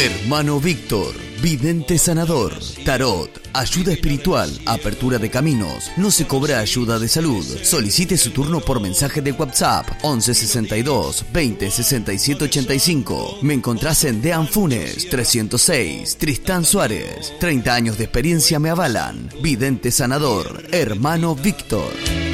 Hermano Víctor, vidente sanador, tarot, ayuda espiritual, apertura de caminos. No se cobra ayuda de salud. Solicite su turno por mensaje de WhatsApp 11 62 20 67 85. Me encontrás en Dean Funes 306, Tristán Suárez. 30 años de experiencia me avalan. Vidente sanador, Hermano Víctor.